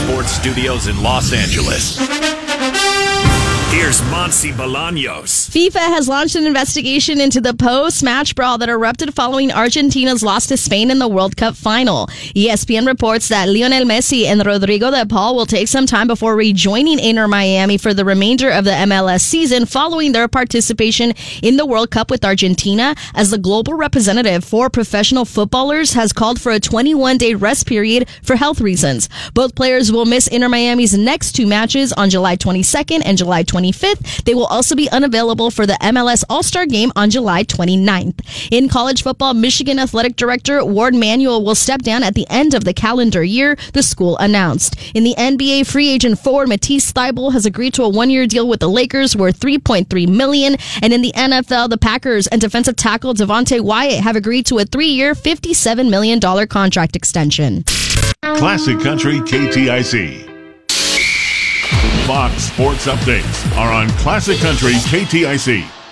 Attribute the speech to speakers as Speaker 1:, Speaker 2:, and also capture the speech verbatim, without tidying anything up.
Speaker 1: Sports Studios in Los Angeles. Here's Monse Bolaños.
Speaker 2: FIFA has launched an investigation into the post-match brawl that erupted following Argentina's loss to Spain in the World Cup final. E S P N reports that Lionel Messi and Rodrigo de Paul will take some time before rejoining Inter Miami for the remainder of the M L S season following their participation in the World Cup with Argentina, as the global representative for professional footballers has called for a twenty-one day rest period for health reasons. Both players will miss Inter Miami's next two matches on July twenty-second and July twenty-fifth. They will also be unavailable for the M L S All-Star Game on July twenty-ninth. In college football, Michigan Athletic Director Ward Manuel will step down at the end of the calendar year, the school announced. In the N B A, free agent forward Matisse Thybulle has agreed to a one-year deal with the Lakers worth three point three million dollars. And in the N F L, the Packers and defensive tackle Devontae Wyatt have agreed to a three-year, fifty-seven million dollars contract extension.
Speaker 3: Classic Country K T I C. Fox Sports Updates are on Classic Country K T I C.